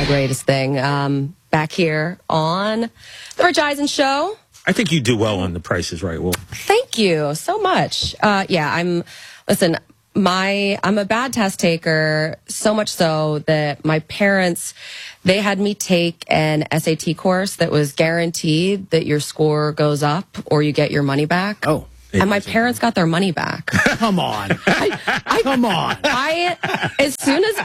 my greatest thing. Back here on the Rich Eisen Show. I think you do well on The Price is Right, Will. Thank you so much. I'm a bad test taker, so much so that my parents, they had me take an SAT course that was guaranteed that your score goes up or you get your money back. Oh. And my parents got their money back. Come on. Come on. As soon as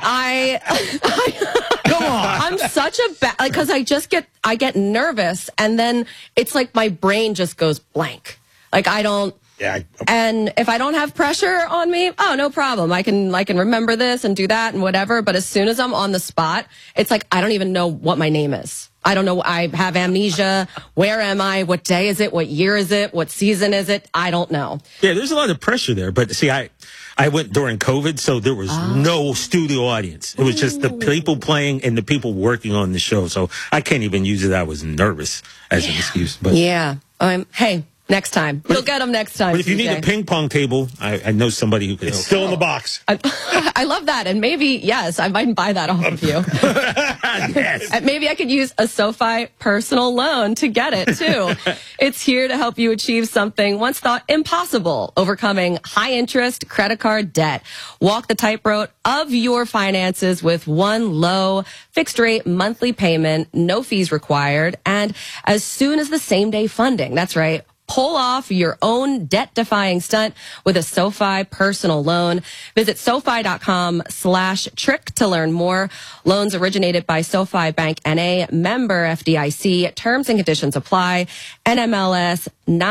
Come on. I'm such a bad, because I get nervous and then it's like my brain just goes blank. Like I don't. Yeah. And if I don't have pressure on me, oh, no problem. I can remember this and do that and whatever. But as soon as I'm on the spot, it's like I don't even know what my name is. I don't know. I have amnesia. Where am I? What day is it? What year is it? What season is it? I don't know. Yeah, there's a lot of pressure there. But see, I went during COVID, so there was no studio audience. It was just the people playing and the people working on the show. So I can't even use it. I was nervous as an excuse. But yeah. Hey. Next time. You'll get them next time. But if you need a ping pong table, I know somebody who can It's help. still in the box. I love that. And maybe, yes, I might buy that off of you. Yes. And maybe I could use a SoFi personal loan to get it, too. It's here to help you achieve something once thought impossible, overcoming high-interest credit card debt. Walk the tightrope of your finances with one low, fixed-rate monthly payment, no fees required, and as soon as the same-day funding. That's right. Pull off your own debt-defying stunt with a SoFi personal loan. Visit SoFi.com/trick to learn more. Loans originated by SoFi Bank N.A., member FDIC. Terms and conditions apply. NMLS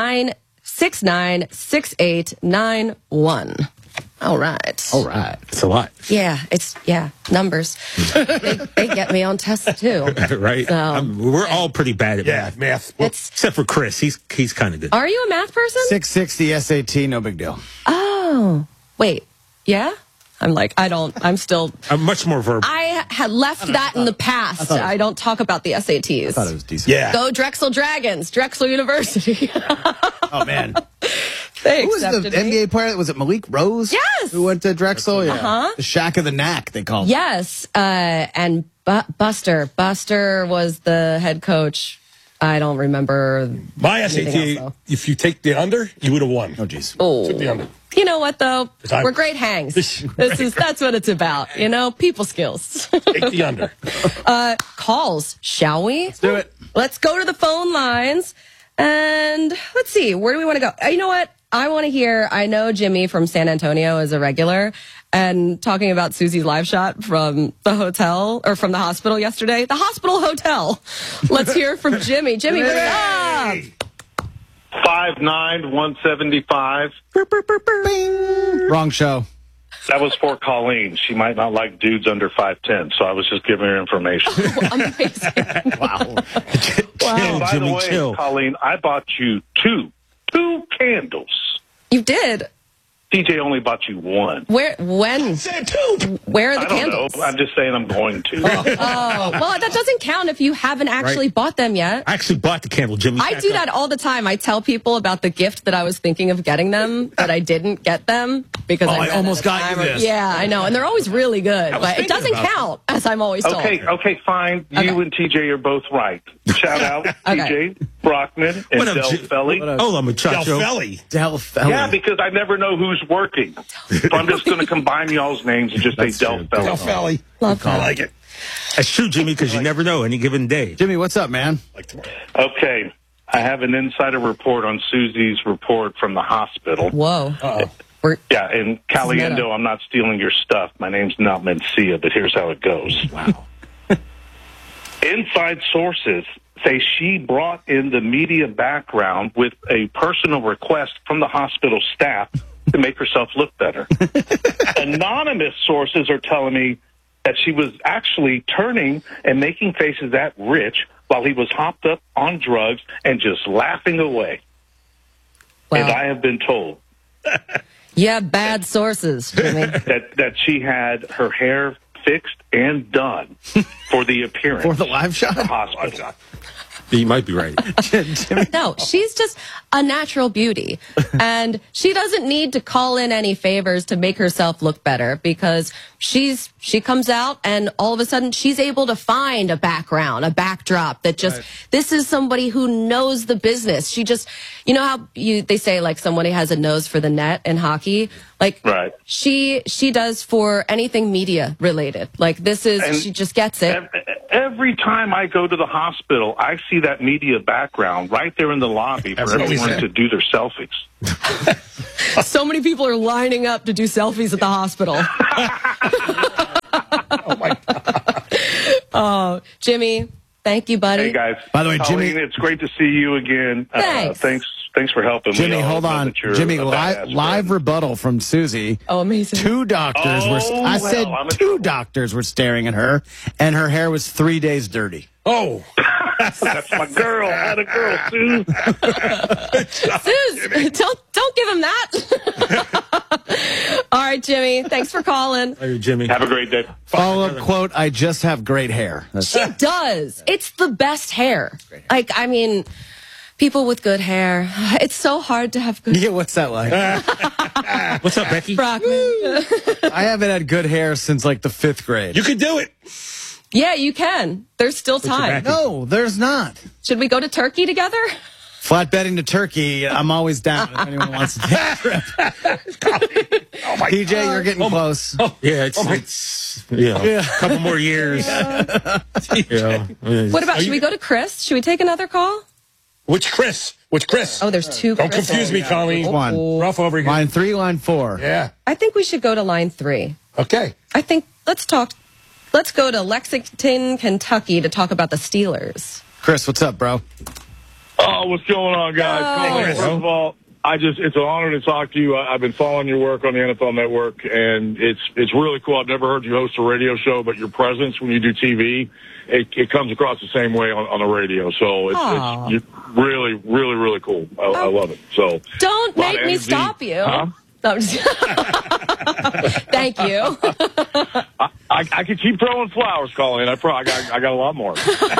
9696891. All right. All right. It's a lot. Yeah, numbers. they get me on tests too. Right? So, we're all pretty bad at Yeah, math. math. Except for Chris. He's kind of good. Are you a math person? 660 SAT, no big deal. Oh, wait. Yeah? I'm still. I'm much more verbal. I had left that in the past. I don't talk about the SATs. I thought it was decent. Yeah. Go Drexel Dragons, Drexel University. Oh, man. They Who was the accepted me. NBA player? Was it Malik Rose? Yes. Who went to Drexel? Yeah. Uh-huh. The Shack of the Knack, they call it. Yes, and Buster. Buster was the head coach. I don't remember. My anything SAT, else, if you take the under, you would have won. Oh, jeez. Took the under. You know what, though? I'm- We're great hangs. That's what it's about. You know, people skills. Take the under. Calls, shall we? Let's do it. Let's go to the phone lines. And let's see, where do we want to go? You know what? I want to hear, I know Jimmy from San Antonio is a regular, and talking about Susie's live shot from the hotel, or from the hospital yesterday. The hospital hotel. Let's hear from Jimmy. Jimmy, what's up? 5'9", 175. Wrong show. That was for Colleen. She might not like dudes under 5'10", so I was just giving her information. Amazing. Wow. And by Jimmy, the way, chill. Colleen, I bought you two candles. You did. TJ only bought you one. Where, when? Said two. Where are the I don't candles? know. I'm just saying I'm going to. Oh, well, that doesn't count if you haven't actually Right. bought them yet. I actually bought the candle, Jimmy. I do that all the time. I tell people about the gift that I was thinking of getting them, but I didn't get them because I ran almost out of got you time. this. Yeah, I know, and they're always really good, but it thinking doesn't about count, as I'm always told. Okay, fine. Okay. You and TJ are both right. Shout out TJ Brockman and What up, Del J- Felly. Hold on, muchacho. Delfelli. Del Felly. Yeah, because I never know who's working. So I'm just going to combine y'all's names and just say Del Felly. Delfelli. Love I that. like it. That's true, Jimmy, because you never know any given day. Jimmy, what's up, man? Like tomorrow. Okay, I have an insider report on Susie's report from the hospital. Whoa. Uh-oh. Yeah, and Caliendo, I'm not stealing your stuff. My name's not Mencia, but here's how it goes. Wow. Inside sources say she brought in the media background with a personal request from the hospital staff to make herself look better. Anonymous sources are telling me that she was actually turning and making faces at Rich while he was hopped up on drugs and just laughing away. Well, And I have been told yeah, bad sources, Jimmy. that she had her hair fixed and done for the appearance For the live at shot? the hospital. You might be right. No, she's just a natural beauty. And she doesn't need to call in any favors to make herself look better, because she comes out and all of a sudden she's able to find a background, a backdrop that just, this is somebody who knows the business. She just, you know how they say like somebody has a nose for the net in hockey? Like Right. she does for anything media related. Like this is, And she just gets it. Every time I go to the hospital, I see that media background right there in the lobby for Absolutely. everyone to do their selfies. So many people are lining up to do selfies at the hospital. Oh, my God. Jimmy, thank you, buddy. Hey, guys. By the way, Colleen, Jimmy- it's great to see you again. Thanks. Thanks for helping me. Jimmy, I hold know on. that you're Jimmy, a badass live friend. rebuttal from Susie. Oh, amazing. Two doctors were. Oh, I well, said I'm in two trouble. doctors were staring at her, and her hair was 3 days dirty. Oh, That's my girl. I had a girl, Sue. Suze, don't give him that. All right, Jimmy. Thanks for calling. Hey, Jimmy. Have a great day. Follow-up quote, I just have great hair. That's She does. It's the best hair. Like, I mean, people with good hair. It's so hard to have good yeah, what's that like? What's up, Becky? Brockman. I haven't had good hair since like the 5th grade. you could do it. Yeah, you can. There's still time. back. No, there's not. Should we go to Turkey together? Flatbedding to Turkey, I'm always down if anyone wants to take a trip. Oh, my DJ, God. you're getting close. Yeah, it's a couple more years. What about, should we go to Chris? Should we take another call? Which Chris? Which Chris? Oh, there's two Don't Chris. confuse me, Colleen. One. Rough over here. Line 3, line 4. Yeah. I think we should go to line 3. Okay. I think let's go to Lexington, Kentucky to talk about the Steelers. Chris, what's up, bro? Oh, what's going on, guys? Colleen, Chris. first of all, it's an honor to talk to you. I've been following your work on the NFL Network, and it's really cool. I've never heard you host a radio show, but your presence when you do TV, it comes across the same way on the radio. So it's really, really, really cool. I love it. So Don't lot of make me energy. stop you. Huh? No, I'm just- Thank you. I could keep throwing flowers, Colleen. I got a lot more.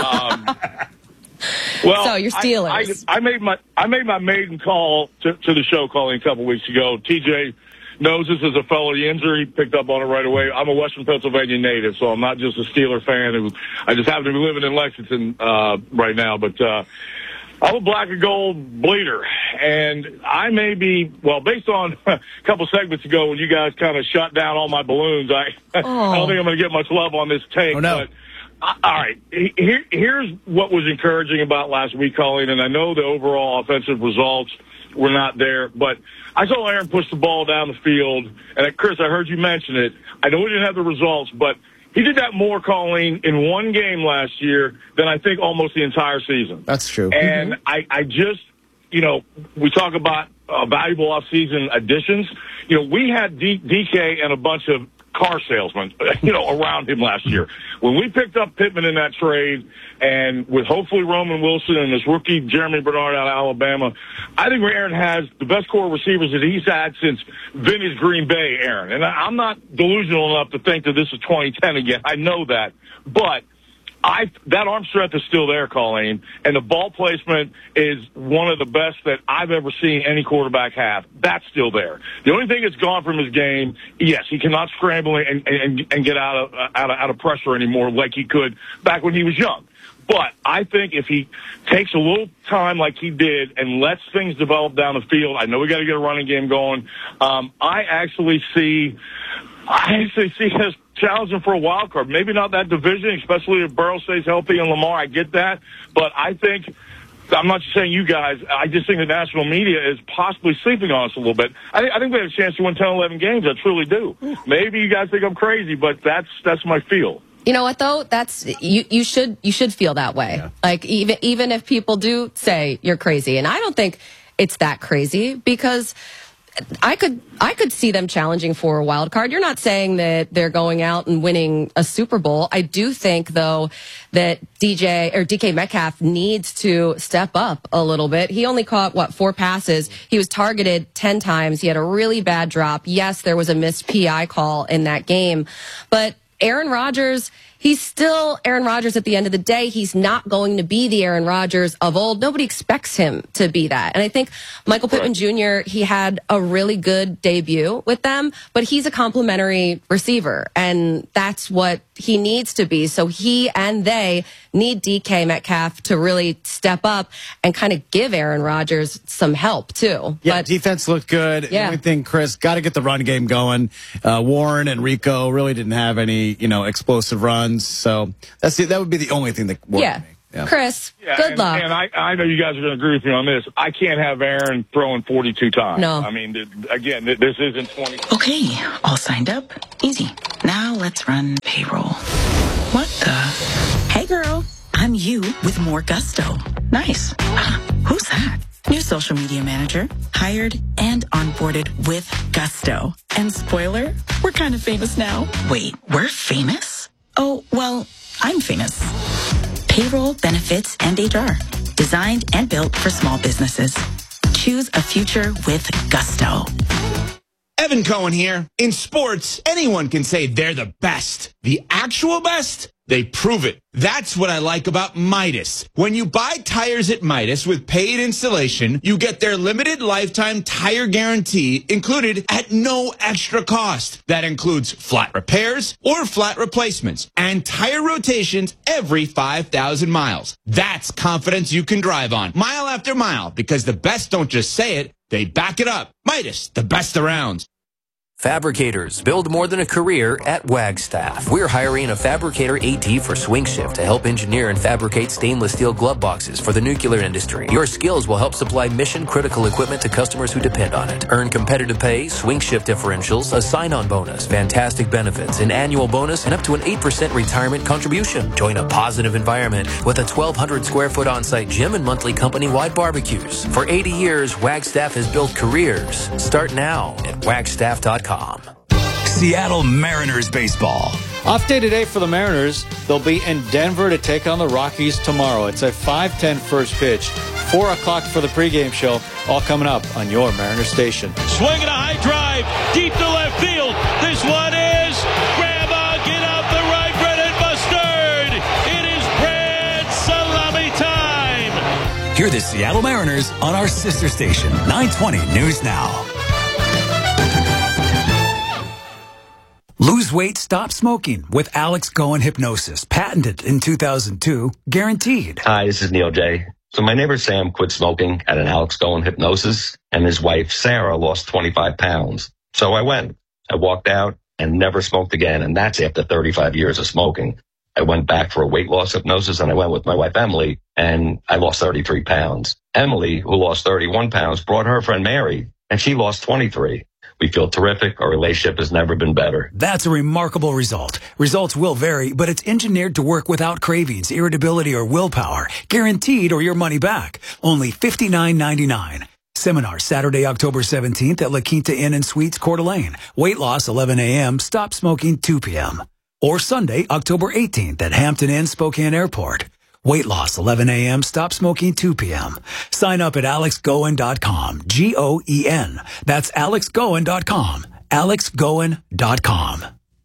Well, So, your Steelers. I made my maiden call to the show, Colleen, a couple weeks ago. TJ knows this is a fellow Yinzer. He picked up on it right away. I'm a Western Pennsylvania native, so I'm not just a Steeler fan. I just happen to be living in Lexington right now, but I'm a black and gold bleeder, and I may be, well, based on a couple segments ago when you guys kind of shut down all my balloons, I don't think I'm going to get much love on this take. Oh, no. But all right, here's what was encouraging about last week, Colleen, and I know the overall offensive results were not there, but I saw Aaron push the ball down the field, and Chris, I heard you mention it. I know we didn't have the results, but he did that more, Colleen, in one game last year than I think almost the entire season. That's true. And I just, we talk about valuable offseason additions. We had DK and a bunch of car salesmen, around him last year. When we picked up Pittman in that trade, and with hopefully Roman Wilson and this rookie Jeremy Bernard out of Alabama, I think Aaron has the best core receivers that he's had since vintage Green Bay, Aaron. And I'm not delusional enough to think that this is 2010 again. I know that. But that arm strength is still there, Colleen, and the ball placement is one of the best that I've ever seen any quarterback have. That's still there. The only thing that's gone from his game, yes, he cannot scramble and get out of pressure anymore like he could back when he was young. But I think if he takes a little time like he did and lets things develop down the field, I know we got to get a running game going. I actually see us challenging for a wild card. Maybe not that division, especially if Burrow stays healthy and Lamar. I get that. But I think, I'm not just saying you guys, I just think the national media is possibly sleeping on us a little bit. I think we have a chance to win 10, 11 games. I truly do. Maybe you guys think I'm crazy, but that's my feel. You know what though? That's you should feel that way. Yeah. Like even if people do say you're crazy, and I don't think it's that crazy, because I could see them challenging for a wild card. You're not saying that they're going out and winning a Super Bowl. I do think though that DK Metcalf needs to step up a little bit. He only caught 4 passes. He was targeted 10 times. He had a really bad drop. Yes, there was a missed PI call in that game, but Aaron Rodgers, he's still Aaron Rodgers at the end of the day. He's not going to be the Aaron Rodgers of old. Nobody expects him to be that. And I think Michael Pittman Jr., he had a really good debut with them, but he's a complimentary receiver, and that's what he needs to be. So he and they need DK Metcalf to really step up and kind of give Aaron Rodgers some help too. Yeah, but defense looked good. Yeah. The only thing, Chris, got to get the run game going. Warren and Rico really didn't have any, explosive runs. So that would be the only thing that worried me. Yeah. Chris, good luck. And I know you guys are going to agree with me on this. I can't have Aaron throwing 42 times. No. I mean, again, this isn't 20. Okay, all signed up. Easy. Now let's run payroll. What the? Hey, girl. I'm you with more gusto. Nice. Who's that? New social media manager. Hired and onboarded with gusto. And spoiler, we're kind of famous now. Wait, we're famous? Oh, well, I'm famous. Payroll, benefits, and HR. Designed and built for small businesses. Choose a future with gusto. Evan Cohen here. In sports, anyone can say they're the best. The actual best? They prove it. That's what I like about Midas. When you buy tires at Midas with paid installation, you get their limited lifetime tire guarantee included at no extra cost. That includes flat repairs or flat replacements and tire rotations every 5,000 miles. That's confidence you can drive on mile after mile, because the best don't just say it, they back it up. Midas, the best around. Fabricators, build more than a career at Wagstaff. We're hiring a fabricator AT for swing shift to help engineer and fabricate stainless steel glove boxes for the nuclear industry. Your skills will help supply mission-critical equipment to customers who depend on it. Earn competitive pay, swing shift differentials, a sign-on bonus, fantastic benefits, an annual bonus, and up to an 8% retirement contribution. Join a positive environment with a 1,200-square-foot on-site gym and monthly company-wide barbecues. For 80 years, Wagstaff has built careers. Start now at wagstaff.com. Seattle Mariners baseball. Off day today for the Mariners. They'll be in Denver to take on the Rockies tomorrow. It's a 5:10 first pitch. 4 o'clock for the pregame show. All coming up on your Mariner station. Swing and a high drive. Deep to left field. This one is Grandma, get out the right, Brennan Mustard. It is Brad Salami time. Hear the Seattle Mariners on our sister station, 920 News Now. Lose weight, stop smoking with Alex Cohen Hypnosis. Patented in 2002, guaranteed. Hi, this is Neil J. So my neighbor Sam quit smoking at an Alex Cohen Hypnosis, and his wife Sarah lost 25 pounds. So I went. I walked out and never smoked again, and that's after 35 years of smoking. I went back for a weight loss hypnosis, and I went with my wife Emily, and I lost 33 pounds. Emily, who lost 31 pounds, brought her friend Mary, and she lost 23. We feel terrific. Our relationship has never been better. That's a remarkable result. Results will vary, but it's engineered to work without cravings, irritability, or willpower. Guaranteed or your money back. Only $59.99. Seminar Saturday, October 17th at La Quinta Inn and Suites, Coeur d'Alene. Weight loss 11 a.m., stop smoking 2 p.m. Or Sunday, October 18th at Hampton Inn, Spokane Airport. Weight loss 11 a.m., stop smoking 2 p.m. Sign up at alexgoen.com. G-O-E-N. That's alexgoen.com. alexgoen.com.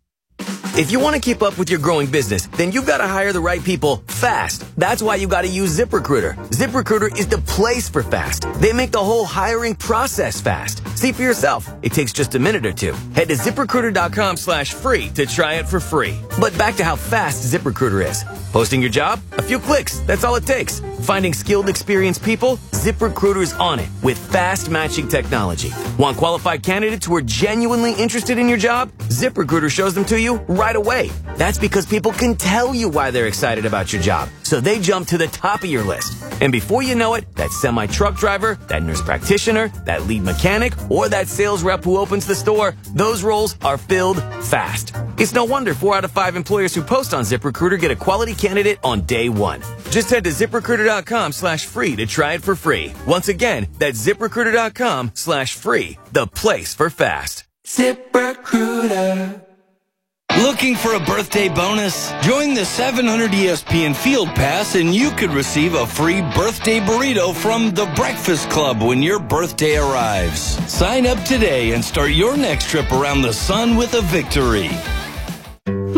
If you want to keep up with your growing business, then you've got to hire the right people fast. That's why you got to use ZipRecruiter. ZipRecruiter is the place for fast. They make the whole hiring process fast. See for yourself. It takes just a minute or two. Head to ZipRecruiter.com/free to try it for free. But back to how fast ZipRecruiter is. Posting your job? A few clicks. That's all it takes. Finding skilled, experienced people? ZipRecruiter is on it with fast matching technology. Want qualified candidates who are genuinely interested in your job? ZipRecruiter shows them to you right away. That's because people can tell you why they're excited about your job. So they jump to the top of your list. And before you know it, that semi-truck driver, that nurse practitioner, that lead mechanic, or that sales rep who opens the store, those roles are filled fast. It's no wonder 4 out of 5 employers who post on ZipRecruiter get a quality candidate on day one. Just head to ZipRecruiter.com/free to try it for free. Once again, that's ZipRecruiter.com/free, the place for fast. ZipRecruiter. Looking for a birthday bonus? Join the 700 ESPN Field Pass and you could receive a free birthday burrito from The Breakfast Club when your birthday arrives. Sign up today and start your next trip around the sun with a victory.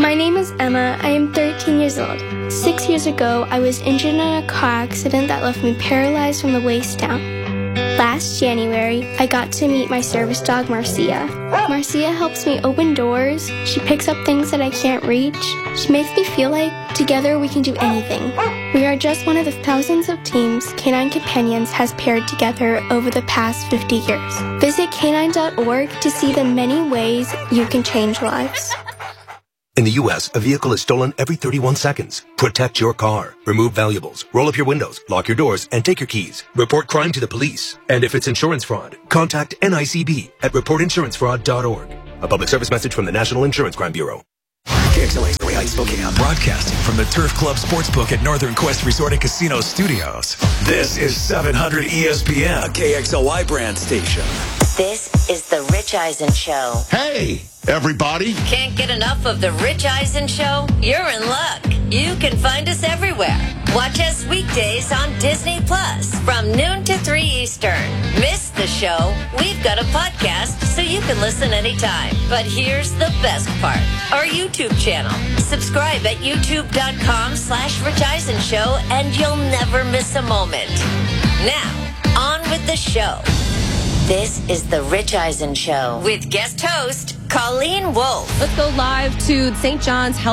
My name is Emma. I am 13 years old. 6 years ago, I was injured in a car accident that left me paralyzed from the waist down. Last January, I got to meet my service dog, Marcia. Marcia helps me open doors. She picks up things that I can't reach. She makes me feel like together we can do anything. We are just one of the thousands of teams Canine Companions has paired together over the past 50 years. Visit canine.org to see the many ways you can change lives. In the U.S., a vehicle is stolen every 31 seconds. Protect your car. Remove valuables. Roll up your windows. Lock your doors and take your keys. Report crime to the police. And if it's insurance fraud, contact NICB at reportinsurancefraud.org. A public service message from the National Insurance Crime Bureau. KXLA Heights Spokane, broadcasting from the Turf Club Sportsbook at Northern Quest Resort and Casino Studios. This is 700 ESPN, a KXLY brand station. This is the Rich Eisen Show. Hey, everybody. Can't get enough of the Rich Eisen Show? You're in luck. You can find us everywhere. Watch us weekdays on Disney Plus from noon to 3 Eastern. Miss the show? We've got a podcast so you can listen anytime. But here's the best part. Our YouTube channel. Subscribe at youtube.com/Rich Eisen Show and you'll never miss a moment. Now, on with the show. This is the Rich Eisen Show with guest host Colleen Wolfe. Let's go live to St. John's Health